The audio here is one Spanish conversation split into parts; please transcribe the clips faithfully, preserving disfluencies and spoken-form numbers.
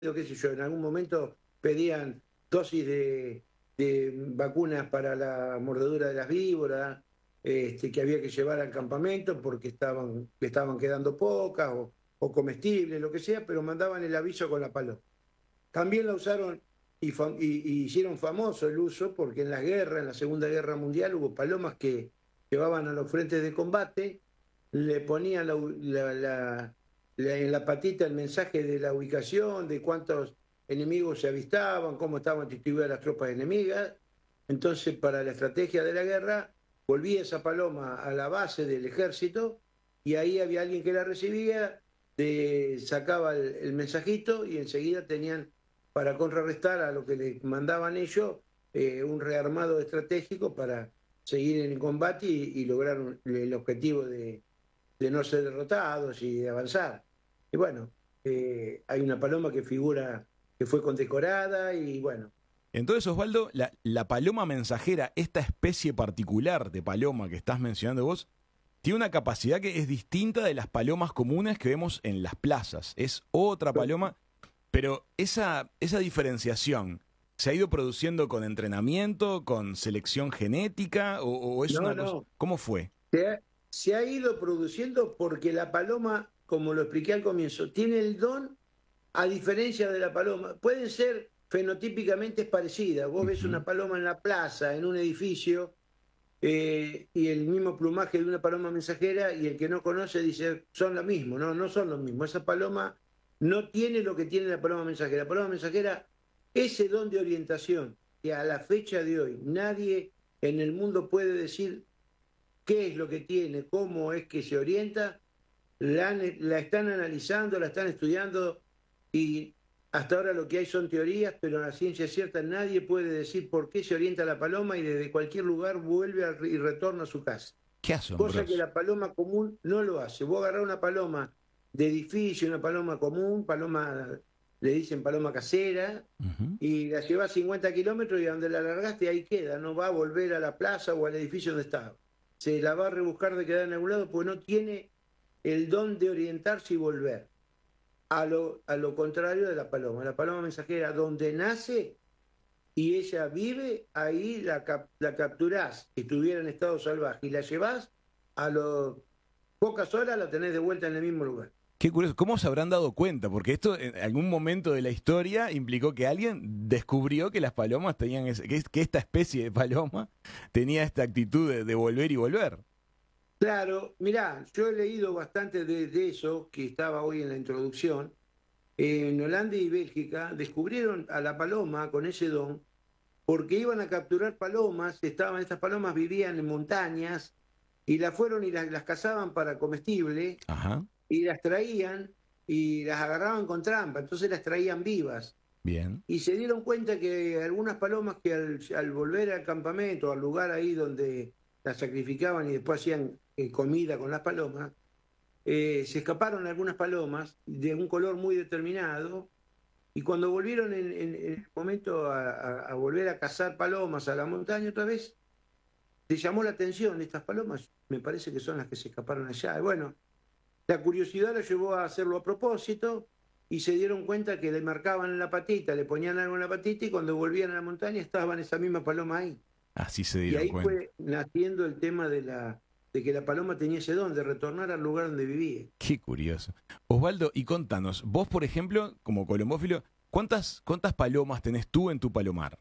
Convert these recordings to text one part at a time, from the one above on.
qué sé yo, en algún momento pedían dosis de, de vacunas para la mordedura de las víboras, este, que había que llevar al campamento porque estaban, que estaban quedando pocas o, o comestibles, lo que sea, pero mandaban el aviso con la paloma. También la usaron y, fam- y- y hicieron famoso el uso porque en la guerra, en la Segunda Guerra Mundial, hubo palomas que llevaban a los frentes de combate, le ponían la, la- la- la- en la patita el mensaje de la ubicación, de cuántos enemigos se avistaban, cómo estaban distribuidas las tropas enemigas. Entonces, para la estrategia de la guerra, volvía esa paloma a la base del ejército y ahí había alguien que la recibía, de- sacaba el, el mensajito y enseguida tenían para contrarrestar a lo que le mandaban ellos, eh, un rearmado estratégico para seguir en el combate y, y lograr un, el objetivo de, de, no ser derrotados y de avanzar. Y bueno, eh, hay una paloma que figura, que fue condecorada y bueno. Entonces, Osvaldo, la, la paloma mensajera, esta especie particular de paloma que estás mencionando vos, tiene una capacidad que es distinta de las palomas comunes que vemos en las plazas. Es otra paloma, pero esa, esa diferenciación se ha ido produciendo con entrenamiento, con selección genética, o, o es No, una cosa. no, ¿Cómo fue? se ha, se ha ido produciendo porque la paloma, como lo expliqué al comienzo, tiene el don, a diferencia de la paloma, pueden ser fenotípicamente parecidas. Vos ves Ujú. una paloma en la plaza, en un edificio, eh, y el mismo plumaje de una paloma mensajera, y el que no conoce dice, son lo mismo. No, no son lo mismo. Esa paloma no tiene lo que tiene la paloma mensajera. La paloma mensajera, ese don de orientación, que a la fecha de hoy nadie en el mundo puede decir qué es lo que tiene, cómo es que se orienta, la, la están analizando, la están estudiando y hasta ahora lo que hay son teorías, pero la ciencia cierta nadie puede decir por qué se orienta la paloma y desde cualquier lugar vuelve a, y retorna a su casa. Qué Cosa que asombroso. la paloma común no lo hace. Vos agarrás una paloma de edificio, una paloma común, paloma, le dicen paloma casera, Ujú. y la llevas cincuenta kilómetros y donde la largaste ahí queda, no va a volver a la plaza o al edificio donde estaba. Se la va a rebuscar de quedar en algún lado porque no tiene el don de orientarse y volver. A lo, a lo contrario de la paloma. La paloma mensajera, donde nace y ella vive, ahí la, cap la capturás, si estuviera en estado salvaje, y la llevás, a las pocas horas la tenés de vuelta en el mismo lugar. Qué curioso. ¿Cómo se habrán dado cuenta? Porque esto en algún momento de la historia implicó que alguien descubrió que las palomas tenían ese- que, es- que esta especie de paloma tenía esta actitud de, de volver y volver. Claro, mirá, yo he leído bastante de, de eso, que estaba hoy en la introducción. En Holanda y Bélgica descubrieron a la paloma con ese don porque iban a capturar palomas, estaban, estas palomas vivían en montañas y las fueron y las, las cazaban para comestible Ajá, y las traían y las agarraban con trampa, entonces las traían vivas. bien. Y se dieron cuenta que algunas palomas que al, al volver al campamento, al lugar ahí donde las sacrificaban y después hacían eh, comida con las palomas, eh, se escaparon algunas palomas de un color muy determinado y cuando volvieron en, en- en el momento a, a- a volver a cazar palomas a la montaña otra vez, les llamó la atención estas palomas, me parece que son las que se escaparon allá. Y bueno, la curiosidad los llevó a hacerlo a propósito y se dieron cuenta que le marcaban en la patita, le ponían algo en la patita y cuando volvían a la montaña estaban esa misma paloma ahí. Así se Y dieron ahí cuenta. fue naciendo el tema de, la, de que la paloma tenía ese don, de retornar al lugar donde vivía. Qué curioso. Osvaldo, y contanos, vos, por ejemplo, como colombófilo, ¿cuántas, cuántas palomas tenés tú en tu palomar?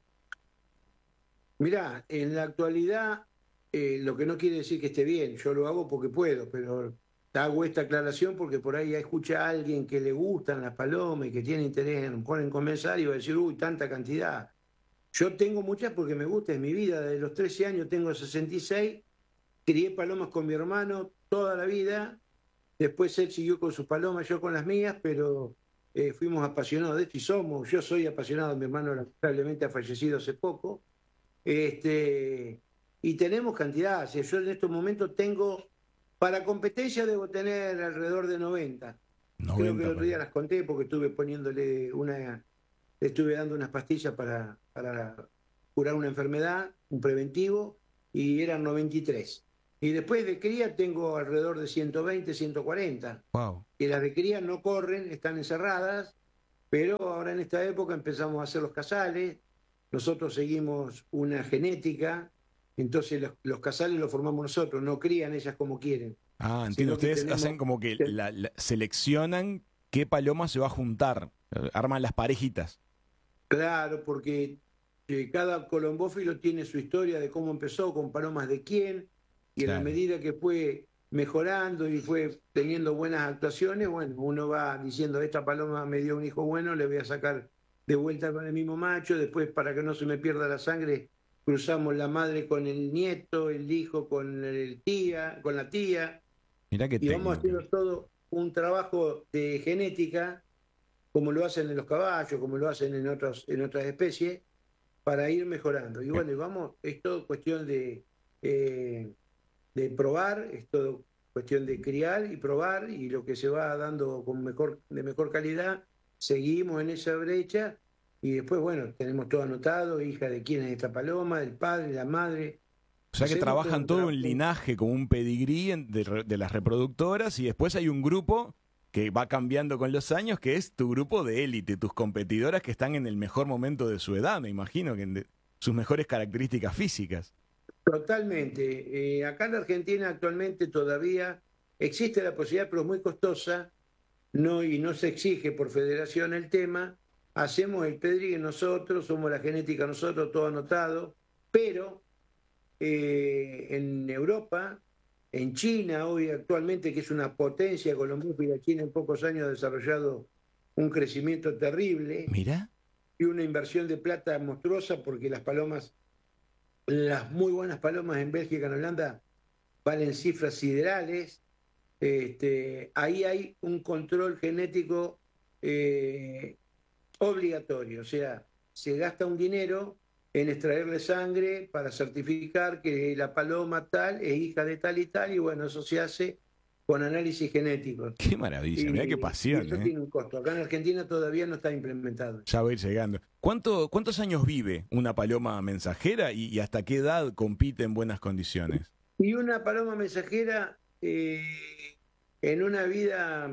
Mirá, en la actualidad, eh, lo que no quiere decir que esté bien, yo lo hago porque puedo, pero hago esta aclaración porque por ahí escucha a alguien que le gustan las palomas y que tiene interés en, en comenzar y va a decir, uy, tanta cantidad. Yo tengo muchas porque me gusta, es mi vida. Desde los trece años tengo sesenta y seis, crié palomas con mi hermano toda la vida. Después él siguió con sus palomas, yo con las mías, pero eh, fuimos apasionados de esto y somos. Yo soy apasionado, mi hermano lamentablemente ha fallecido hace poco. Este, y tenemos cantidad. O sea, yo en estos momentos tengo, para competencia debo tener alrededor de noventa. Creo que Noventa el otro día palomas. las conté porque estuve poniéndole una, le estuve dando unas pastillas para, para curar una enfermedad, un preventivo, y eran noventa y tres. Y después de cría tengo alrededor de ciento veinte, ciento cuarenta. Wow. Y las de cría no corren, están encerradas, Pero ahora en esta época empezamos a hacer los casales, nosotros seguimos una genética, entonces los, los casales los formamos nosotros, no crían ellas como quieren, Ah, entiendo. sino que Ustedes tenemos... hacen como que la, la- seleccionan qué paloma se va a juntar. eh, Arman las parejitas. Claro, porque eh, cada colombófilo tiene su historia de cómo empezó, con palomas de quién, y en la Claro. medida que fue mejorando y fue teniendo buenas actuaciones, bueno, uno va diciendo, esta paloma me dio un hijo bueno, le voy a sacar de vuelta con el mismo macho, después para que no se me pierda la sangre, cruzamos la madre con el nieto, el hijo con el tía, con la tía, Mirá qué y vamos técnica. haciendo todo un trabajo de genética como lo hacen en los caballos, como lo hacen en otras, en otras especies, para ir mejorando. Y Eh, bueno, y vamos, es todo cuestión de, eh, de probar, es todo cuestión de criar y probar, y lo que se va dando con mejor, de mejor calidad, seguimos en esa brecha, y después, bueno, tenemos todo anotado, hija de quién es esta paloma, del padre, la madre, O sea que hacemos todo trabajan un todo trabajo. un linaje, como un pedigrí en- de, re- de las reproductoras y después hay un grupo que va cambiando con los años, que es tu grupo de élite, tus competidoras que están en el mejor momento de su edad, me imagino, que en de- sus mejores características físicas. Totalmente. Eh, acá en la Argentina actualmente todavía existe la posibilidad, pero es muy costosa, no, y no se exige por federación el tema, hacemos el pedrigue nosotros, somos la genética nosotros, todo anotado, pero eh, en Europa, en China, hoy actualmente, que es una potencia colombófila, China en pocos años ha desarrollado un crecimiento terrible Mirá, y una inversión de plata monstruosa porque las palomas, las muy buenas palomas en Bélgica, en Holanda, valen cifras siderales. Este, ahí hay un control genético eh, obligatorio, o sea, se gasta un dinero en extraerle sangre para certificar que la paloma tal es hija de tal y tal, y bueno, eso se hace con análisis genéticos. qué maravilla, mirá qué Y, y pasión, eso ¿eh? tiene un costo. Acá en Argentina todavía no está implementado. Ya va a ir llegando. ¿Cuánto, ¿Cuántos años vive una paloma mensajera y, y hasta qué edad compite en buenas condiciones? Y una paloma mensajera eh, en una vida,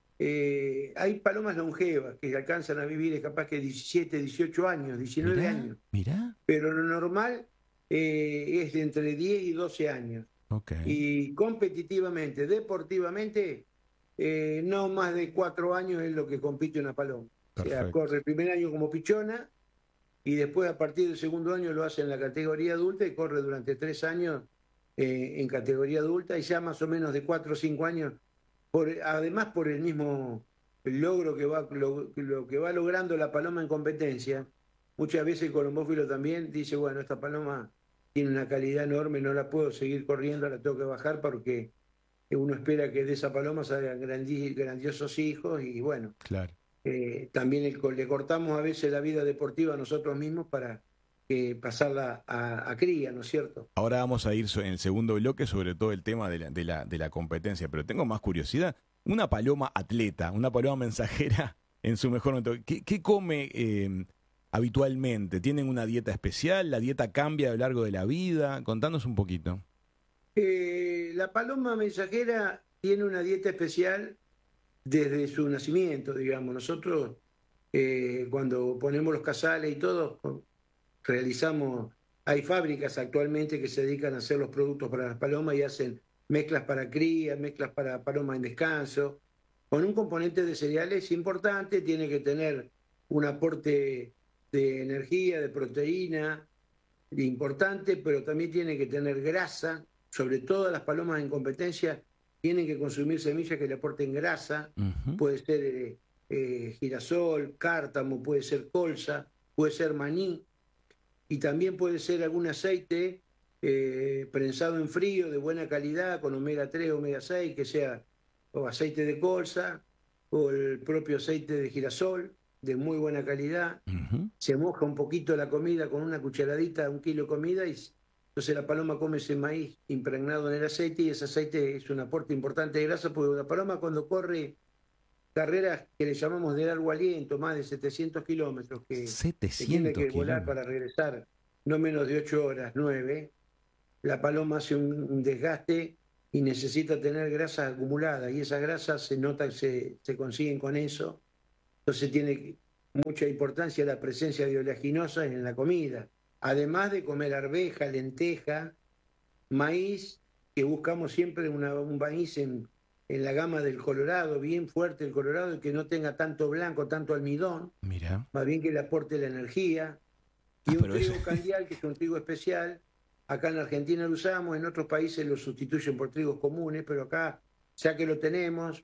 eh, hay palomas longevas que alcanzan a vivir capaz que diecisiete, dieciocho años, diecinueve Mirá, años, mirá. pero lo normal eh, es de entre diez y doce años. Ok. Y competitivamente, deportivamente, eh, no más de cuatro años es lo que compite una paloma. O sea, Perfecto. corre el primer año como pichona y después a partir del segundo año lo hace en la categoría adulta y corre durante tres años eh, en categoría adulta y ya más o menos de cuatro o cinco años, por, además por el mismo logro que va, lo, lo que va logrando la paloma en competencia, muchas veces el colombófilo también dice, bueno, esta paloma tiene una calidad enorme, no la puedo seguir corriendo, la tengo que bajar porque uno espera que de esa paloma salgan grandi- grandiosos hijos y bueno, Claro. eh, también el- le cortamos a veces la vida deportiva a nosotros mismos para eh, pasarla a, a cría, ¿no es cierto? Ahora vamos a ir so- en el segundo bloque sobre todo el tema de la, de la, de la competencia, pero tengo más curiosidad. Una paloma atleta, una paloma mensajera en su mejor momento, ¿qué, qué come eh, habitualmente? ¿Tienen una dieta especial? ¿La dieta cambia a lo largo de la vida? Contanos un poquito. Eh, la paloma mensajera tiene una dieta especial desde su nacimiento, digamos. Nosotros, eh, cuando ponemos los casales y todo, realizamos, hay fábricas actualmente que se dedican a hacer los productos para las palomas y hacen mezclas para cría, mezclas para paloma en descanso, con un componente de cereales importante, tiene que tener un aporte de energía, de proteína importante, pero también tiene que tener grasa, sobre todo las palomas en competencia tienen que consumir semillas que le aporten grasa, Ujú. puede ser eh, eh, girasol, cártamo, puede ser colza, puede ser maní, y también puede ser algún aceite eh, prensado en frío de buena calidad con omega tres, omega seis, que sea o aceite de colza o el propio aceite de girasol de muy buena calidad. Ujú. Se moja un poquito la comida con una cucharadita, un kilo de comida, y entonces la paloma come ese maíz impregnado en el aceite y ese aceite es un aporte importante de grasa porque la paloma cuando corre carreras que le llamamos de largo aliento, más de setecientos kilómetros, que, que tiene setecientos que volar para kilómetros. regresar no menos de ocho horas, nueve, la paloma hace un, un desgaste y necesita tener grasas acumuladas y esas grasas se nota que se, se consiguen con eso, entonces tiene, mucha importancia la presencia de oleaginosas en la comida, además de comer arveja, lenteja, maíz, que buscamos siempre una, un maíz en, en la gama del colorado, bien fuerte el colorado, y que no tenga tanto blanco, tanto almidón, Mira. más bien que le aporte la energía, y Ah, un pero trigo eso- candial, que es un trigo especial. Acá en Argentina lo usamos, en otros países lo sustituyen por trigos comunes, pero acá, ya que lo tenemos,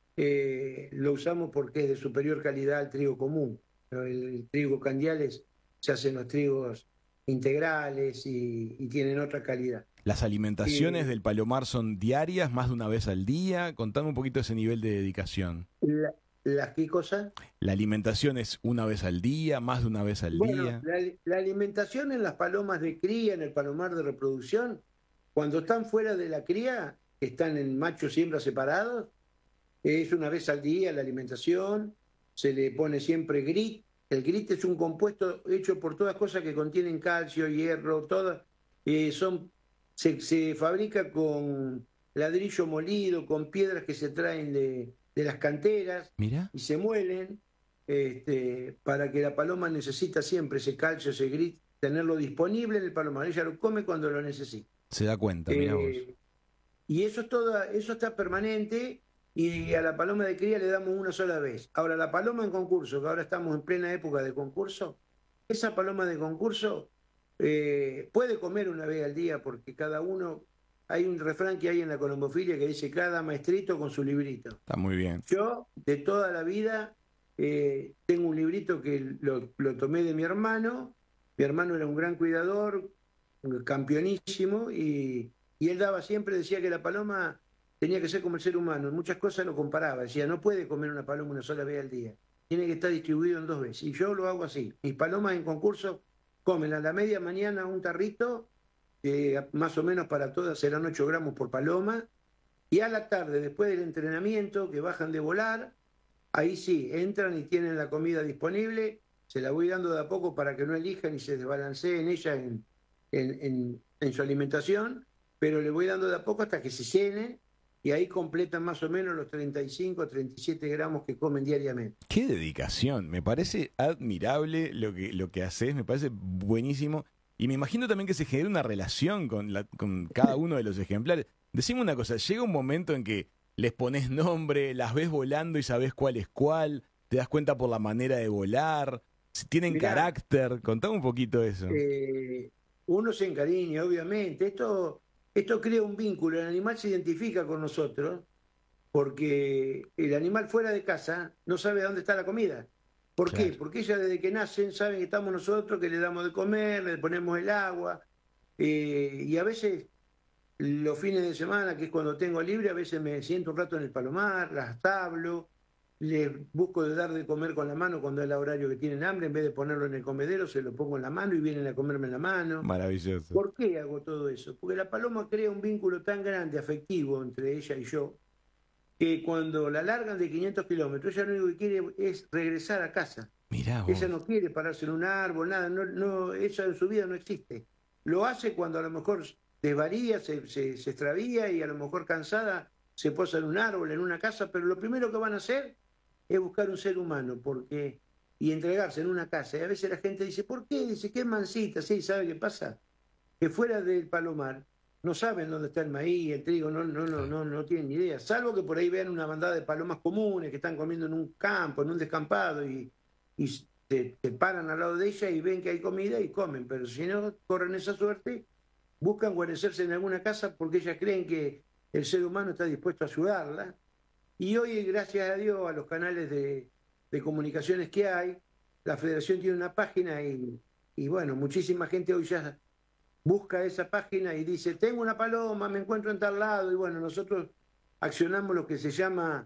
eh, lo usamos porque es de superior calidad al trigo común. Pero el, el trigo candial es, se hacen los trigos integrales y, y tienen otra calidad. ¿Las alimentaciones Eh, del Palomar son diarias, más de una vez al día? Contame un poquito ese nivel de dedicación. la- ¿Las qué cosas? ¿La alimentación es una vez al día, más de una vez al Bueno, día? la, la alimentación en las palomas de cría, en el palomar de reproducción, cuando están fuera de la cría, están en machos y hembras separados, es una vez al día la alimentación, se le pone siempre grit. El grit es un compuesto hecho por todas cosas que contienen calcio, hierro, todas, eh, son, se, se fabrica con ladrillo molido, con piedras que se traen de, de las canteras Mira, y se muelen, este, para que la paloma necesita siempre ese calcio, ese grit, tenerlo disponible en el palomar. Ella lo come cuando lo necesita. se da cuenta, mira vos. Eh, y eso, es todo, eso está permanente, y a la paloma de cría le damos una sola vez. Ahora, la paloma en concurso, que ahora estamos en plena época de concurso, esa paloma de concurso eh, puede comer una vez al día, porque cada uno, hay un refrán que hay en la colombofilia que dice cada maestrito con su librito. Está muy bien. Yo, de toda la vida, eh, tengo un librito que lo, lo tomé de mi hermano. Mi hermano era un gran cuidador, campeonísimo, y, y él daba siempre, decía que la paloma tenía que ser como el ser humano. En muchas cosas lo comparaba. Decía, no puede comer una paloma una sola vez al día. Tiene que estar distribuido en dos veces. Y yo lo hago así. Mis palomas en concurso comen a la media mañana un tarrito, eh, más o menos para todas serán ocho gramos por paloma. Y a la tarde, después del entrenamiento, que bajan de volar, ahí sí, entran y tienen la comida disponible. Se la voy dando de a poco para que no elijan y se desbalanceen ella en, en, en, en su alimentación, pero le voy dando de a poco hasta que se llenen, y ahí completan más o menos los treinta y cinco, treinta y siete gramos que comen diariamente. Qué dedicación, me parece admirable lo que, lo que haces, me parece buenísimo. Y me imagino también que se genera una relación con, la, con cada uno de los ejemplares. Decime una cosa, llega un momento en que les pones nombre, las ves volando y sabes cuál es cuál, te das cuenta por la manera de volar, si tienen Mirá, carácter, contame un poquito eso. eh, uno se encariña, obviamente. Esto, esto crea un vínculo. El animal se identifica con nosotros porque el animal fuera de casa no sabe dónde está la comida. ¿Por qué? Claro. Porque ellas desde que nacen saben que estamos nosotros, que le damos de comer, le ponemos el agua, eh, y a veces los fines de semana, que es cuando tengo libre, a veces me siento un rato en el palomar, las hablo, les busco de dar de comer con la mano cuando es el horario que tienen hambre, en vez de ponerlo en el comedero, se lo pongo en la mano y vienen a comerme en la mano. Maravilloso. ¿Por qué hago todo eso? Porque la paloma crea un vínculo tan grande, afectivo, entre ella y yo, que cuando la largan de quinientos kilómetros, ella lo único que quiere es regresar a casa. Mirá Ella vos. no quiere pararse en un árbol, nada, no, no, eso en su vida no existe. Lo hace cuando a lo mejor desvaría, se, se, se extravía, y a lo mejor cansada se posa en un árbol, en una casa, pero lo primero que van a hacer es buscar un ser humano, porque y entregarse en una casa. Y a veces la gente dice, ¿por qué? Dice, qué mansita. Sí, ¿sabe qué pasa? Que fuera del palomar no saben dónde está el maíz, el trigo, no, no, no, no, no tienen ni idea, salvo que por ahí vean una bandada de palomas comunes que están comiendo en un campo, en un descampado, y, y se, se paran al lado de ella y ven que hay comida y comen, pero si no corren esa suerte, buscan guarecerse en alguna casa porque ellas creen que el ser humano está dispuesto a ayudarla. Y hoy, gracias a Dios, a los canales de, de comunicaciones que hay, la Federación tiene una página, y, y bueno, muchísima gente hoy ya busca esa página y dice, tengo una paloma, me encuentro en tal lado, y bueno, nosotros accionamos lo que se llama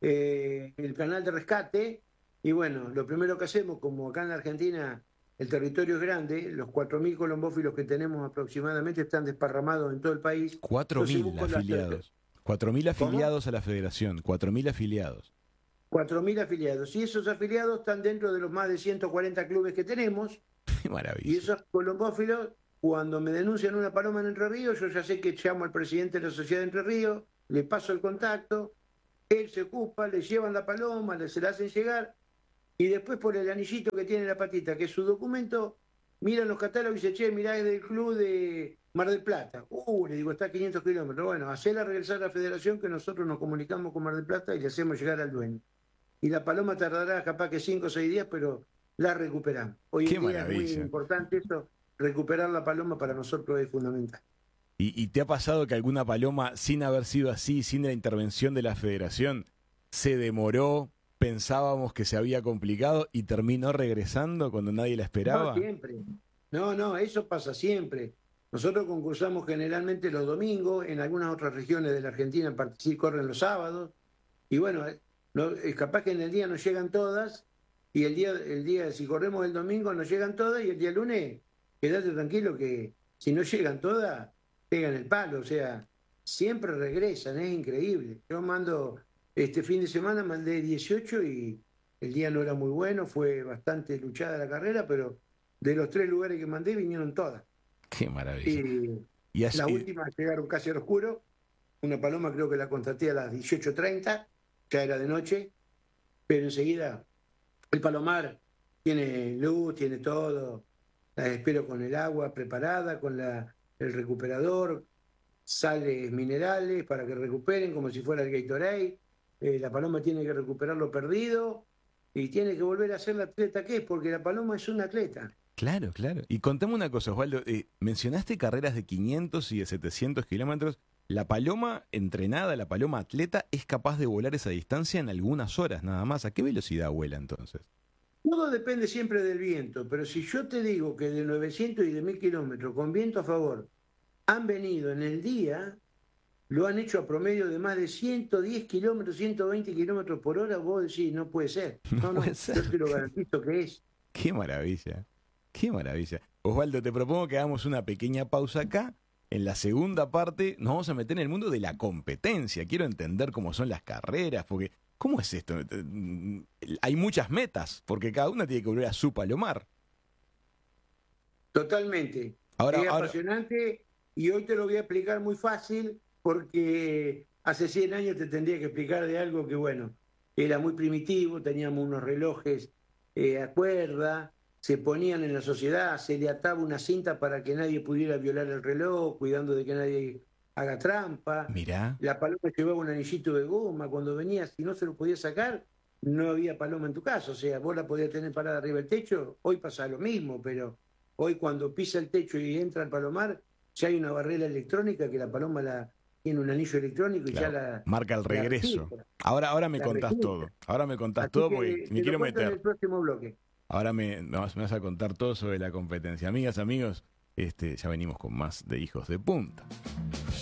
eh, el canal de rescate, y bueno, lo primero que hacemos, como acá en la Argentina el territorio es grande, los cuatro mil colombófilos que tenemos aproximadamente están desparramados en todo el país, Cuatro entonces mil busco la cerca. afiliados. Cuatro mil ¿Cómo? afiliados a la federación. Cuatro mil afiliados. cuatro mil afiliados, y esos afiliados están dentro de los más de ciento cuarenta clubes que tenemos. Qué Y maravilla. esos colombófilos, cuando me denuncian una paloma en Entre Ríos, yo ya sé que llamo al presidente de la Sociedad de Entre Ríos, le paso el contacto, él se ocupa, le llevan la paloma, le, se la hacen llegar, y después por el anillito que tiene la patita, que es su documento, miran los catálogos y dice, che, mirá, es del club de Mar del Plata. Uh, le digo, está a quinientos kilómetros. Bueno, hacela regresar a la federación que nosotros nos comunicamos con Mar del Plata y le hacemos llegar al dueño. Y la paloma tardará capaz que cinco o seis días, pero la recuperamos. Hoy Qué en día maravilla. es muy importante eso, recuperar la paloma para nosotros es fundamental. ¿Y, ¿Y te ha pasado que alguna paloma, sin haber sido así, sin la intervención de la federación, se demoró, pensábamos que se había complicado y terminó regresando cuando nadie la esperaba? No, siempre. No, no, eso pasa siempre. Nosotros concursamos generalmente los domingos, en algunas otras regiones de la Argentina participan, corren los sábados, y bueno, no, es capaz que en el día no llegan todas, y el día, el día, si corremos el domingo, nos llegan todas, y el día lunes, quédate tranquilo que si no llegan todas, pegan el palo, o sea, siempre regresan, es increíble. Yo mando, este fin de semana mandé dieciocho y el día no era muy bueno, fue bastante luchada la carrera, pero de los tres lugares que mandé vinieron todas. Qué maravilla. Y Y así, las últimas llegaron casi al oscuro, una paloma creo que la contraté a las dieciocho treinta, ya era de noche, pero enseguida el palomar tiene luz, tiene todo, la espero con el agua preparada, con la, el recuperador, sales minerales para que recuperen como si fuera el Gatorade, eh, la paloma tiene que recuperar lo perdido y tiene que volver a ser la atleta que es, porque la paloma es una atleta. Claro, claro. Y contame una cosa, Osvaldo, eh, mencionaste carreras de quinientos y de setecientos kilómetros. La paloma entrenada, la paloma atleta, es capaz de volar esa distancia en algunas horas nada más. ¿A qué velocidad vuela entonces? Todo depende siempre del viento, pero si yo te digo que de novecientos y de mil kilómetros con viento a favor han venido en el día, lo han hecho a promedio de más de ciento diez kilómetros, ciento veinte kilómetros por hora, vos decís, no puede ser. No, No, no, puede ser. yo te lo garantizo que es. Qué maravilla, qué maravilla. Osvaldo, te propongo que hagamos una pequeña pausa acá. En la segunda parte nos vamos a meter en el mundo de la competencia. Quiero entender cómo son las carreras, porque ¿cómo es esto? Hay muchas metas, porque cada una tiene que volver a su palomar. Totalmente. Ahora, es ahora, apasionante y hoy te lo voy a explicar muy fácil porque hace cien años te tendría que explicar de algo que, bueno, era muy primitivo, teníamos unos relojes eh, a cuerda, se ponían en la sociedad, se le ataba una cinta para que nadie pudiera violar el reloj, cuidando de que nadie haga trampa. mirá, La paloma llevaba un anillito de goma, cuando venía, si no se lo podía sacar, no había paloma en tu casa, o sea, vos la podías tener parada arriba del techo, hoy pasa lo mismo, pero hoy cuando pisa el techo y entra al palomar, ya hay una barrera electrónica que la paloma la tiene un anillo electrónico y claro, ya la marca el la regreso. registra, Ahora, ahora me la contás registra. todo. Ahora me contás Así todo que porque me te quiero lo cuento en meter. el próximo bloque. Ahora me, me vas, me vas a contar todo sobre la competencia. Amigas, amigos, este, ya venimos con más de Hijos de Punta.